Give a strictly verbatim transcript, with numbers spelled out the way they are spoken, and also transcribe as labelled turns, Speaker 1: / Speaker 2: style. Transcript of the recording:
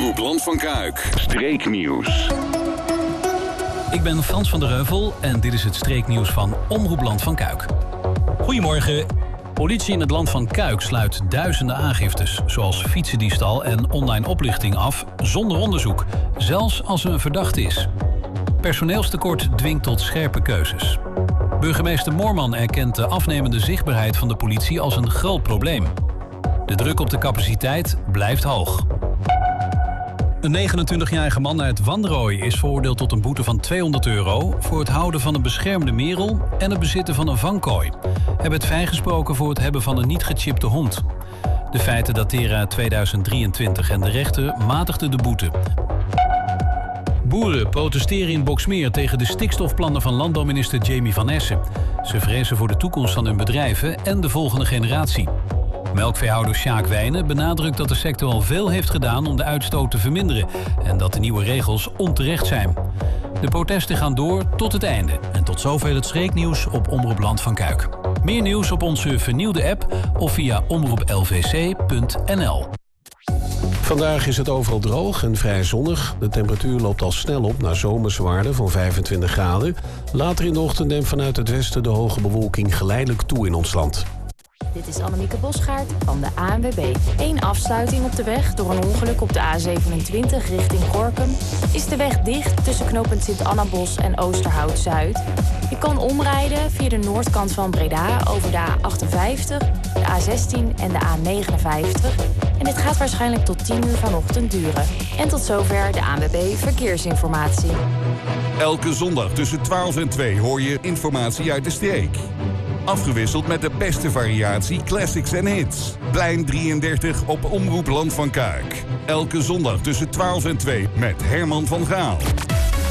Speaker 1: Omroep Land van Kuik. Streeknieuws.
Speaker 2: Ik ben Frans van der Heuvel en dit is het streeknieuws van Omroep Land van Kuik. Goedemorgen. Politie in het Land van Kuik sluit duizenden aangiftes, zoals fietsendiefstal en online oplichting af, zonder onderzoek, zelfs als er een verdachte is. Personeelstekort dwingt tot scherpe keuzes. Burgemeester Moorman erkent de afnemende zichtbaarheid van de politie als een groot probleem. De druk op de capaciteit blijft hoog. Een negenentwintigjarige man uit Wanrooy is veroordeeld tot een boete van tweehonderd euro... voor het houden van een beschermde merel en het bezitten van een vangkooi. Hij werd vrijgesproken voor het hebben van een niet gechipte hond. De feiten dateren uit tweeduizend drieëntwintig en de rechter matigde de boete. Boeren protesteren in Boxmeer tegen de stikstofplannen van landbouwminister Jamie van Essen. Ze vrezen voor de toekomst van hun bedrijven en de volgende generatie. Melkveehouder Sjaak Wijnen benadrukt dat de sector al veel heeft gedaan om de uitstoot te verminderen en dat de nieuwe regels onterecht zijn. De protesten gaan door tot het einde. En tot zover het streeknieuws op Omroep Land van Kuik. Meer nieuws op onze vernieuwde app of via omroep l v c punt n l.
Speaker 3: Vandaag is het overal droog en vrij zonnig. De temperatuur loopt al snel op naar zomerse waarden van vijfentwintig graden. Later in de ochtend neemt vanuit het westen de hoge bewolking geleidelijk toe in ons land.
Speaker 4: Dit is Annemieke Bosgaard van de A N W B. Eén afsluiting op de weg door een ongeluk op de A zevenentwintig richting Gorinchem. Is de weg dicht tussen knooppunt Sint-Annabos en Oosterhout-Zuid. Je kan omrijden via de noordkant van Breda over de A achtenvijftig, de A zestien en de A negenenvijftig. En dit gaat waarschijnlijk tot tien uur vanochtend duren. En tot zover de A N W B Verkeersinformatie.
Speaker 1: Elke zondag tussen twaalf en twee hoor je informatie uit de streek. Afgewisseld met de beste variatie classics en hits. Plein drieëndertig op Omroep Land van Kuik. Elke zondag tussen twaalf en twee met Herman van Gaal.